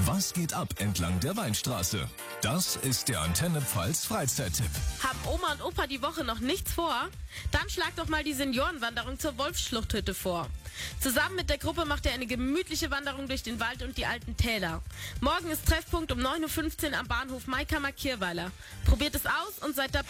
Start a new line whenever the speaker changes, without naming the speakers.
Was geht ab entlang der Weinstraße? Das ist der Antenne Pfalz Freizeittipp.
Haben Oma und Opa die Woche noch nichts vor? Dann schlag doch mal die Seniorenwanderung zur Wolfsschluchthütte vor. Zusammen mit der Gruppe macht ihr eine gemütliche Wanderung durch den Wald und die alten Täler. Morgen ist Treffpunkt um 9:15 Uhr am Bahnhof Maikammer-Kirweiler. Probiert es aus und seid dabei.